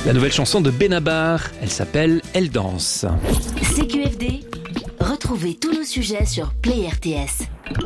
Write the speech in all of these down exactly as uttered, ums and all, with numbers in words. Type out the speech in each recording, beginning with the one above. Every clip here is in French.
La nouvelle chanson de Benabar, elle s'appelle « Elle danse ». C Q F D, retrouvez tous nos sujets sur Play R T S.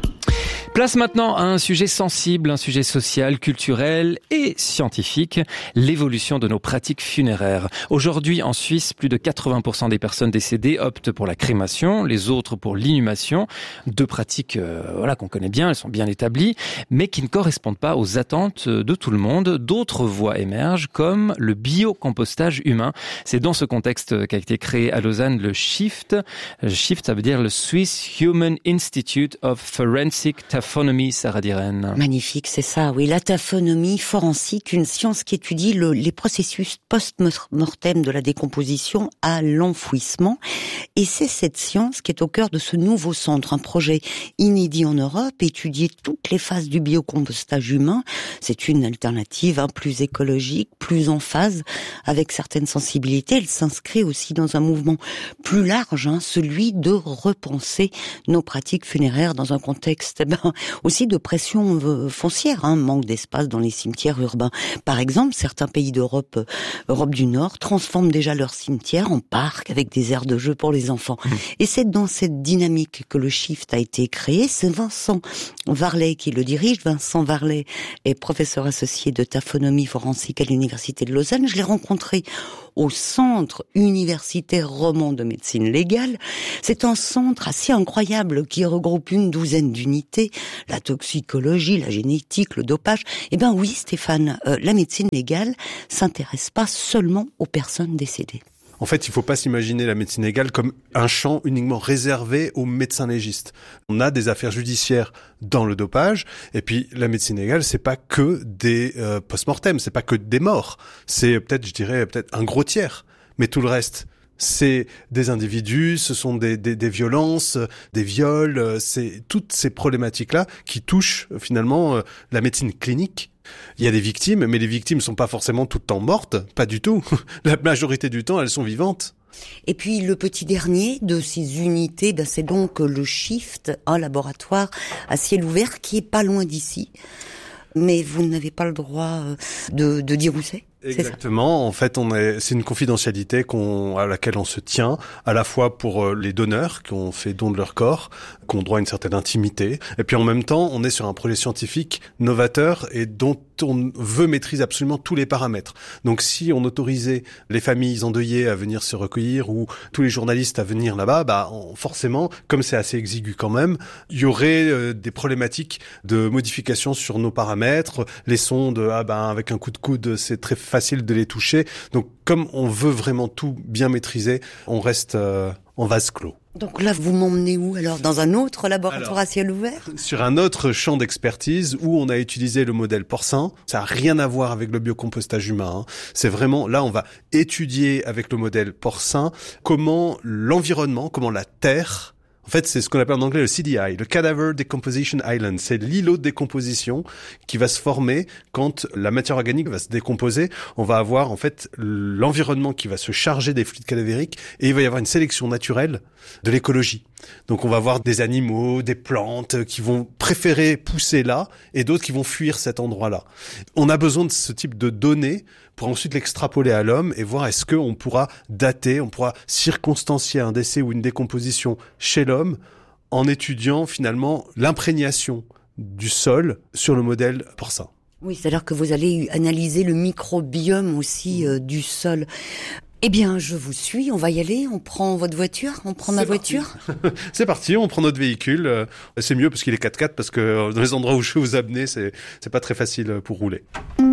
Place maintenant à un sujet sensible, un sujet social, culturel et scientifique, l'évolution de nos pratiques funéraires. Aujourd'hui, en Suisse, plus de quatre-vingts pour cent des personnes décédées optent pour la crémation, les autres pour l'inhumation. Deux pratiques euh, voilà, qu'on connaît bien, elles sont bien établies, mais qui ne correspondent pas aux attentes de tout le monde. D'autres voies émergent, comme le biocompostage humain. C'est dans ce contexte qu'a été créé à Lausanne le SHIFT. SHIFT, ça veut dire le Swiss Human Institute of Forensic Taphonomy, Sarah Diren. Magnifique, c'est ça, oui. La taphonomie forensique, une science qui étudie le, les processus post-mortem de la décomposition à l'enfouissement. Et c'est cette science qui est au cœur de ce nouveau centre, un projet inédit en Europe, étudier toutes les phases du biocompostage humain. C'est une alternative hein, plus écologique, plus en phase avec certaines sensibilités. Elle s'inscrit aussi dans un mouvement plus large, hein, celui de repenser nos pratiques funéraires dans un contexte ben, aussi de pression foncière, hein, manque d'espace dans les cimetières urbains. Par exemple, certains pays d'Europe, euh, Europe du Nord, transforment déjà leurs cimetières en parcs avec des aires de jeu pour les enfants. Mmh. Et c'est dans cette dynamique que le SHIFT a été créé. C'est Vincent Varlet qui le dirige. Vincent Varlet est professeur associé de taphonomie forensique à l'Université de Lausanne. Je l'ai rencontré au Centre universitaire roman de médecine légale. C'est un centre assez incroyable qui regroupe une douzaine d'unités, la toxicologie, la génétique, le dopage. Eh ben oui, Stéphane, euh, la médecine légale s'intéresse pas seulement aux personnes décédées. En fait, il ne faut pas s'imaginer la médecine légale comme un champ uniquement réservé aux médecins légistes. On a des affaires judiciaires dans le dopage, et puis la médecine légale, c'est pas que des euh, post-mortem, c'est pas que des morts. C'est peut-être, je dirais, peut-être un gros tiers. Mais tout le reste, c'est des individus, ce sont des, des, des violences, des viols, c'est toutes ces problématiques-là qui touchent finalement euh, la médecine clinique. Il y a des victimes, mais les victimes ne sont pas forcément tout le temps mortes, pas du tout. La majorité du temps, elles sont vivantes. Et puis le petit dernier de ces unités, ben c'est donc le SHIFT, un laboratoire à ciel ouvert qui est pas loin d'ici. Mais vous n'avez pas le droit de, de dire où c'est. Exactement. En fait, on est, c'est une confidentialité qu'on, à laquelle on se tient, à la fois pour les donneurs qui ont fait don de leur corps, qui ont droit à une certaine intimité, et puis en même temps, on est sur un projet scientifique novateur et dont on veut maîtriser absolument tous les paramètres. Donc, si on autorisait les familles endeuillées à venir se recueillir ou tous les journalistes à venir là-bas, bah on, forcément, comme c'est assez exigu quand même, il y aurait euh, des problématiques de modification sur nos paramètres. Les sondes, ah ben avec un coup de coude, c'est très facile de les toucher. Donc, comme on veut vraiment tout bien maîtriser, on reste euh, en vase clos. Donc là, vous m'emmenez où alors? Dans un autre laboratoire alors, à ciel ouvert? Sur un autre champ d'expertise où on a utilisé le modèle porcin. Ça n'a rien à voir avec le biocompostage humain. Hein. C'est vraiment, là, on va étudier avec le modèle porcin comment l'environnement, comment la terre... En fait, c'est ce qu'on appelle en anglais le C D I, le Cadaver Decomposition Island. C'est l'îlot de décomposition qui va se former quand la matière organique va se décomposer. On va avoir en fait l'environnement qui va se charger des fluides cadavériques et il va y avoir une sélection naturelle de l'écologie. Donc on va avoir des animaux, des plantes qui vont préférer pousser là et d'autres qui vont fuir cet endroit-là. On a besoin de ce type de données pour ensuite l'extrapoler à l'homme et voir est-ce qu'on pourra dater, on pourra circonstancier un décès ou une décomposition chez l'homme en étudiant finalement l'imprégnation du sol sur le modèle porcin. Oui, c'est-à-dire que vous allez analyser le microbiome aussi euh, du sol. Eh bien, je vous suis, on va y aller, on prend votre voiture, on prend ma voiture. C'est parti, on prend notre véhicule. C'est mieux parce qu'il est quatre-quatre, parce que dans les endroits où je vais vous amener, c'est, c'est pas très facile pour rouler.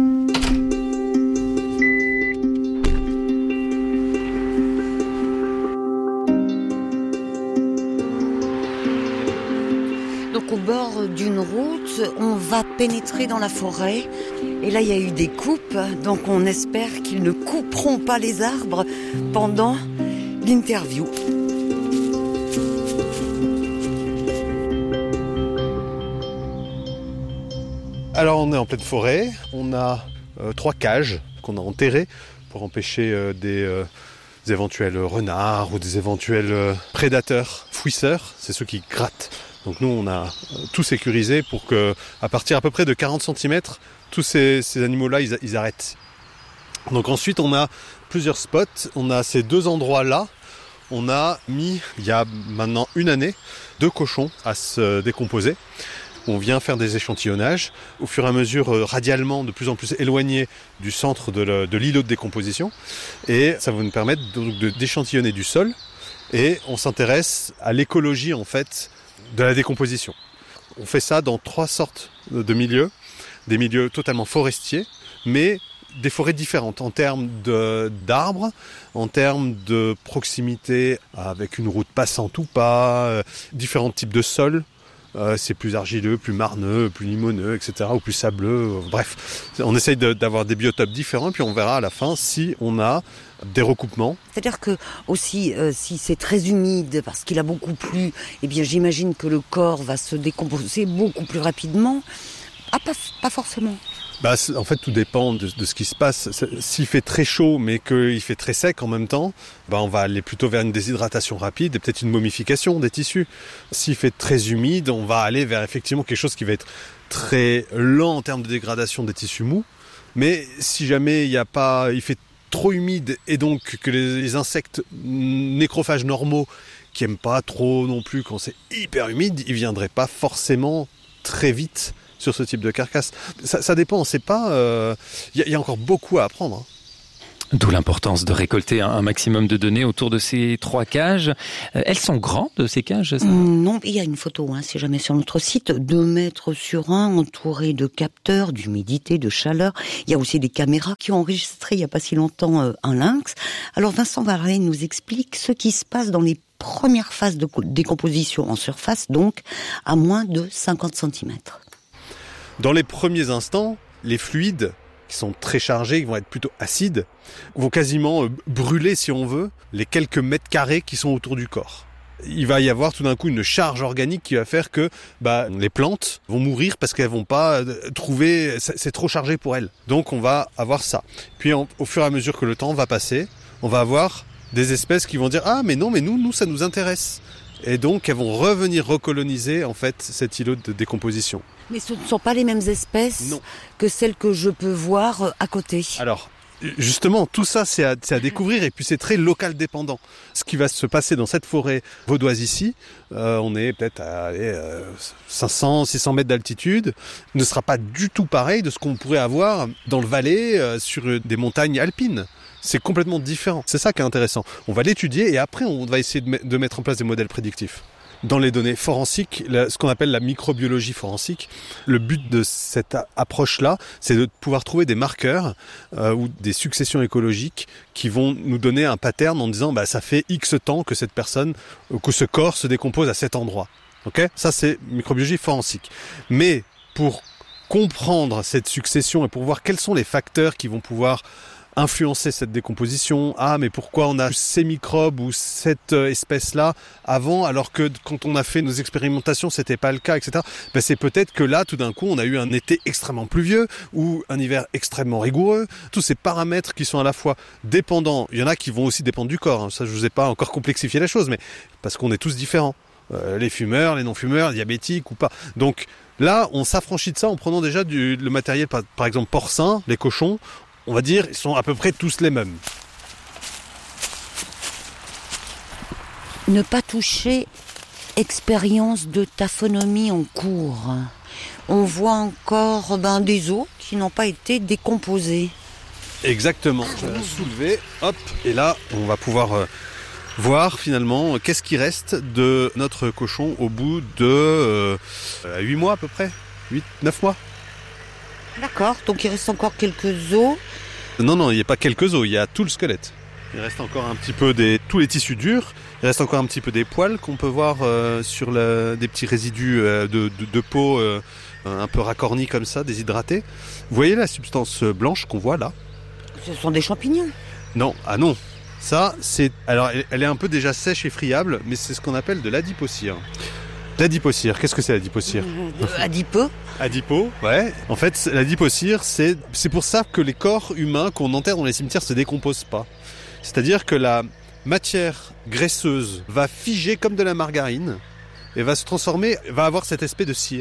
Donc au bord d'une route, on va pénétrer dans la forêt. Et là, il y a eu des coupes, donc on espère qu'ils ne couperont pas les arbres pendant l'interview. Alors, on est en pleine forêt. On a euh, trois cages qu'on a enterrées pour empêcher euh, des, euh, des éventuels renards ou des éventuels euh, prédateurs fouisseurs. C'est ceux qui grattent. Donc nous, on a tout sécurisé pour que, à partir à peu près de quarante centimètres, tous ces, ces animaux-là, ils, ils arrêtent. Donc ensuite, on a plusieurs spots. On a ces deux endroits-là. On a mis, il y a maintenant une année, deux cochons à se décomposer. On vient faire des échantillonnages, au fur et à mesure, euh, radialement, de plus en plus éloignés du centre de, le, de l'îlot de décomposition. Et ça va nous permettre donc de, d'échantillonner du sol. Et on s'intéresse à l'écologie, en fait, de la décomposition. On fait ça dans trois sortes de milieux. Des milieux totalement forestiers, mais des forêts différentes en termes de, d'arbres, en termes de proximité avec une route passante ou pas, euh, différents types de sols. Euh, c'est plus argileux, plus marneux, plus limoneux, et cetera, ou plus sableux. Euh, bref, on essaye de, d'avoir des biotopes différents, puis on verra à la fin si on a des recoupements. C'est-à-dire que aussi, euh, si c'est très humide, parce qu'il a beaucoup plu, eh bien j'imagine que le corps va se décomposer beaucoup plus rapidement. Ah, pas, pas forcément. Bah, en fait, tout dépend de, de ce qui se passe. S'il fait très chaud, mais qu'il fait très sec en même temps, bah, on va aller plutôt vers une déshydratation rapide et peut-être une momification des tissus. S'il fait très humide, on va aller vers effectivement quelque chose qui va être très lent en termes de dégradation des tissus mous. Mais si jamais il y a pas, il fait trop humide et donc que les, les insectes nécrophages normaux qui aiment pas trop non plus quand c'est hyper humide, ils viendraient pas forcément très vite sur ce type de carcasse. Ça, ça dépend, c'est pas... Il euh, y, y a encore beaucoup à apprendre. Hein. D'où l'importance de récolter un, un maximum de données autour de ces trois cages. Euh, elles sont grandes, ces cages, ça ? mmh, Non, il y a une photo, hein, si jamais sur notre site, deux mètres sur un, entouré de capteurs, d'humidité, de chaleur. Il y a aussi des caméras qui ont enregistré il n'y a pas si longtemps euh, un lynx. Alors Vincent Varlet nous explique ce qui se passe dans les premières phases de décomposition en surface, donc à moins de cinquante centimètres. Dans les premiers instants, les fluides, qui sont très chargés, qui vont être plutôt acides, vont quasiment brûler, si on veut, les quelques mètres carrés qui sont autour du corps. Il va y avoir tout d'un coup une charge organique qui va faire que bah, les plantes vont mourir parce qu'elles vont pas trouver... C'est trop chargé pour elles. Donc on va avoir ça. Puis en, au fur et à mesure que le temps va passer, on va avoir des espèces qui vont dire « Ah, mais non, mais nous, nous, ça nous intéresse ». Et donc, elles vont revenir recoloniser, en fait, cet îlot de décomposition. Mais ce ne sont pas les mêmes espèces non. que celles que je peux voir à côté. Alors, justement, tout ça, c'est à, c'est à découvrir, et puis c'est très local dépendant. Ce qui va se passer dans cette forêt vaudoise ici, euh, on est peut-être à allez, euh, cinq cents, six cents mètres d'altitude, ne sera pas du tout pareil de ce qu'on pourrait avoir dans le Valais, euh, sur des montagnes alpines. C'est complètement différent. C'est ça qui est intéressant. On va l'étudier et après, on va essayer de, me- de mettre en place des modèles prédictifs. Dans les données forensiques, la, ce qu'on appelle la microbiologie forensique, le but de cette a- approche-là, c'est de pouvoir trouver des marqueurs euh, ou des successions écologiques qui vont nous donner un pattern en disant bah, ça fait X temps que cette personne, que ce corps se décompose à cet endroit. Okay ? Ça, c'est microbiologie forensique. Mais pour comprendre cette succession et pour voir quels sont les facteurs qui vont pouvoir influencer cette décomposition. Ah, mais pourquoi on a ces microbes ou cette espèce-là avant, alors que quand on a fait nos expérimentations, c'était pas le cas, et cetera. Ben, c'est peut-être que là, tout d'un coup, on a eu un été extrêmement pluvieux ou un hiver extrêmement rigoureux. Tous ces paramètres qui sont à la fois dépendants, il y en a qui vont aussi dépendre du corps. Hein. Ça, je vous ai pas encore complexifié la chose, mais parce qu'on est tous différents. Euh, les fumeurs, les non-fumeurs, diabétiques ou pas. Donc là, on s'affranchit de ça en prenant déjà du, le matériel, par, par exemple porcin, les cochons. On va dire, ils sont à peu près tous les mêmes. Ne pas toucher, expérience de taphonomie en cours. On voit encore ben, des os qui n'ont pas été décomposés. Exactement. Je vais soulever, hop, et là, on va pouvoir euh, voir finalement qu'est-ce qui reste de notre cochon au bout de euh, huit mois à peu près, huit, neuf mois. D'accord, donc il reste encore quelques os. Non, non, il n'y a pas quelques os, il y a tout le squelette. Il reste encore un petit peu des tous les tissus durs, il reste encore un petit peu des poils qu'on peut voir euh, sur le, des petits résidus euh, de, de, de peau euh, un peu racornis comme ça, déshydratés. Vous voyez la substance blanche qu'on voit là ? Ce sont des champignons. Non, ah non. Ça, c'est... Alors, elle est un peu déjà sèche et friable, mais c'est ce qu'on appelle de l'adipocire. L'adipocire, qu'est-ce que c'est l'adipocire ? euh, Adipeux. Adipo, ouais. En fait, l'adipocire, c'est, c'est pour ça que les corps humains qu'on enterre dans les cimetières se décomposent pas. C'est-à-dire que la matière graisseuse va figer comme de la margarine et va se transformer, va avoir cet aspect de cire.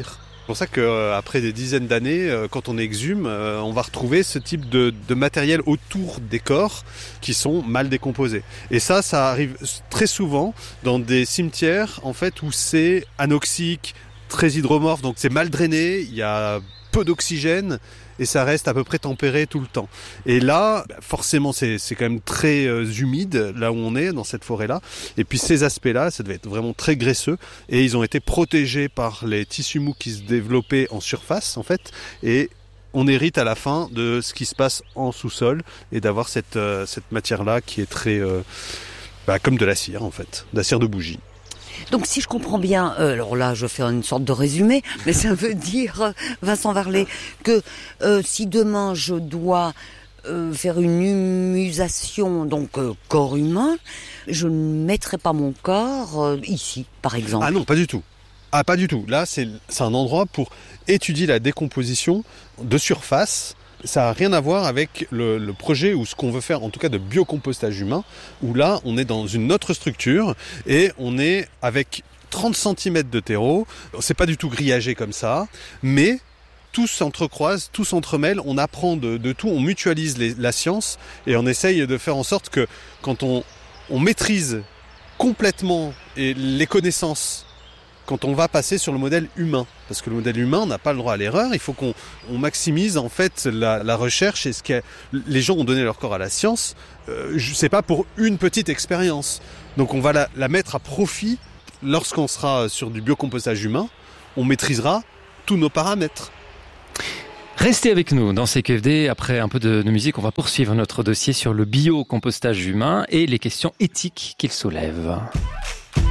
C'est pour ça qu'après des dizaines d'années, quand on exhume, on va retrouver ce type de, de matériel autour des corps qui sont mal décomposés. Et ça, ça arrive très souvent dans des cimetières en fait où c'est anoxique, très hydromorphe, donc c'est mal drainé, il y a peu d'oxygène et ça reste à peu près tempéré tout le temps. Et là, forcément, c'est, c'est quand même très euh, humide, là où on est, dans cette forêt-là. Et puis ces aspects-là, ça devait être vraiment très graisseux. Et ils ont été protégés par les tissus mous qui se développaient en surface, en fait. Et on hérite à la fin de ce qui se passe en sous-sol et d'avoir cette, euh, cette matière-là qui est très... Euh, bah, comme de la cire, en fait. De la cire de bougie. Donc si je comprends bien, euh, alors là je fais une sorte de résumé, mais ça veut dire, Vincent Varlet, que euh, si demain je dois euh, faire une humusation, donc euh, corps humain, je ne mettrai pas mon corps euh, ici, par exemple. Ah non, pas du tout. Ah pas du tout. Là c'est, c'est un endroit pour étudier la décomposition de surface. Ça n'a rien à voir avec le, le projet ou ce qu'on veut faire, en tout cas de biocompostage humain, où là, on est dans une autre structure et on est avec trente centimètres de terreau. C'est pas du tout grillagé comme ça, mais tout s'entrecroise, tout s'entremêle, on apprend de, de tout, on mutualise les, la science et on essaye de faire en sorte que quand on, on maîtrise complètement et les connaissances quand on va passer sur le modèle humain. Parce que le modèle humain n'a pas le droit à l'erreur, il faut qu'on on maximise en fait la, la recherche et ce que les gens ont donné leur corps à la science, euh, c'est pas pour une petite expérience. Donc on va la, la mettre à profit lorsqu'on sera sur du biocompostage humain, on maîtrisera tous nos paramètres. Restez avec nous dans C Q F D. Après un peu de, de musique, on va poursuivre notre dossier sur le biocompostage humain et les questions éthiques qu'il soulève.